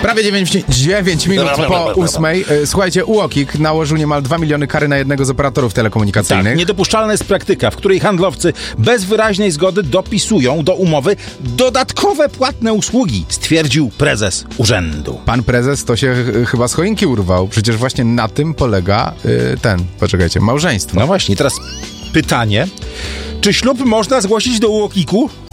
Prawie 9 minut po 8. Słuchajcie, UOKiK nałożył niemal 2 miliony kary na jednego z operatorów telekomunikacyjnych. Tak, niedopuszczalna jest praktyka, w której handlowcy bez wyraźnej zgody dopisują do umowy dodatkowe płatne usługi, stwierdził prezes urzędu. Pan prezes to się chyba z choinki urwał. Przecież właśnie na tym polega małżeństwo. No właśnie, teraz pytanie, czy ślub można zgłosić do UOKiK-u?